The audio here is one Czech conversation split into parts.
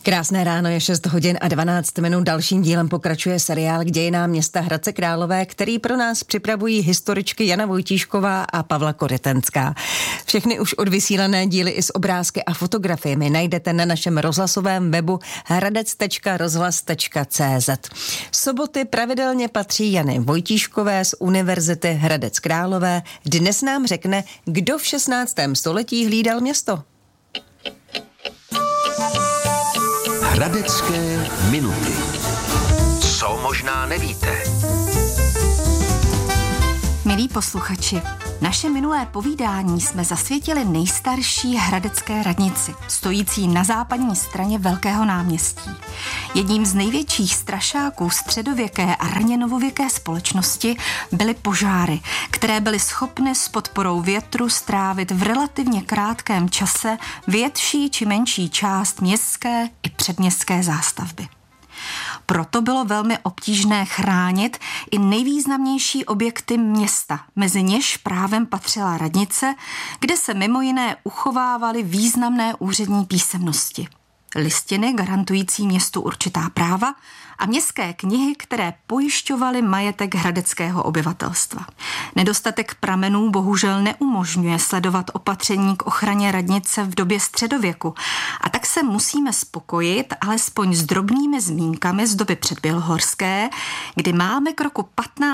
Krásné ráno, je 6 hodin a 12 minut. Dalším dílem pokračuje seriál k dějinám města Hradce Králové, který pro nás připravují historičky Jana Vojtíšková a Pavla Korytenská. Všechny už odvysílané díly i s obrázky a fotografiemi najdete na našem rozhlasovém webu hradec.rozhlas.cz. Soboty pravidelně patří Jany Vojtíškové z Univerzity Hradec Králové. Dnes nám řekne, kdo v 16. století hlídal město. Hradecké minuty. Co možná nevíte? Milí posluchači, naše minulé povídání jsme zasvětili nejstarší hradecké radnici, stojící na západní straně Velkého náměstí. Jedním z největších strašáků středověké a raně novověké společnosti byly požáry, které byly schopny s podporou větru strávit v relativně krátkém čase větší či menší část městské i předměstské zástavby. Proto bylo velmi obtížné chránit i nejvýznamnější objekty města, mezi něž právem patřila radnice, kde se mimo jiné uchovávaly významné úřední písemnosti, listiny garantující městu určitá práva a městské knihy, které pojišťovaly majetek hradeckého obyvatelstva. Nedostatek pramenů bohužel neumožňuje sledovat opatření k ochraně radnice v době středověku a tak se musíme spokojit alespoň s drobnými zmínkami z doby předbělohorské, kdy máme k roku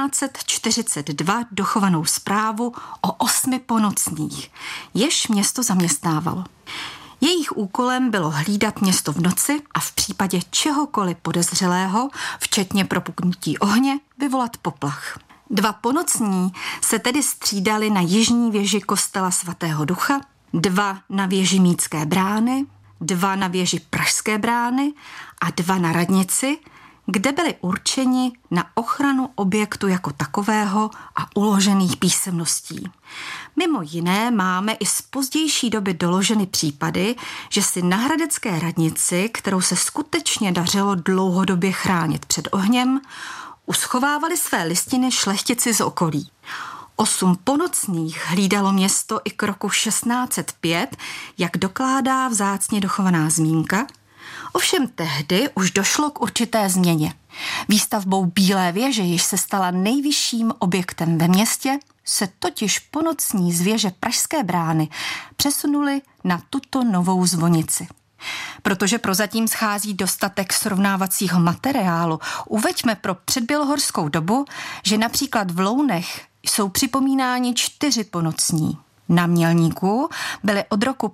1542 dochovanou zprávu o 8 ponocních, jež město zaměstnávalo. Jejich úkolem bylo hlídat město v noci a v případě čehokoliv podezřelého, včetně propuknutí ohně, vyvolat poplach. 2 ponocní se tedy střídali na jižní věži kostela svatého Ducha, 2 na věži Mítské brány, 2 na věži Pražské brány a 2 na radnici, kde byli určeni na ochranu objektu jako takového a uložených písemností. Mimo jiné máme i z pozdější doby doloženy případy, že si na hradecké radnici, kterou se skutečně dařilo dlouhodobě chránit před ohněm, uschovávali své listiny šlechtici z okolí. 8 ponocných hlídalo město i k roku 1605, jak dokládá vzácně dochovaná zmínka. Ovšem tehdy už došlo k určité změně. Výstavbou Bílé věže, jež se stala nejvyšším objektem ve městě, se totiž ponocní z věže Pražské brány přesunuli na tuto novou zvonici. Protože prozatím schází dostatek srovnávacího materiálu, uveďme pro předbělohorskou dobu, že například v Lounech jsou připomínáni 4 ponocní. Na Mělníku byly od roku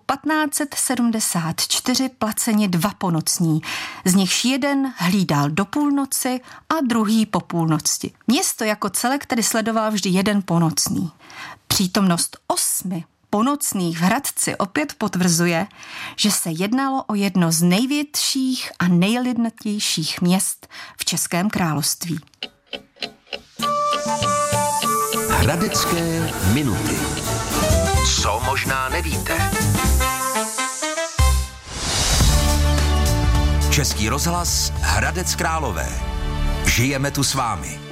1574 placeni 2 ponocní, z nichž jeden hlídal do půlnoci a druhý po půlnoci. Město jako celek tedy sledoval vždy 1 ponocní. Přítomnost 8 ponocných v Hradci opět potvrzuje, že se jednalo o jedno z největších a nejlidnatějších měst v Českém království. Hradecké minuty. Co možná nevíte? Český rozhlas Hradec Králové. Žijeme tu s vámi.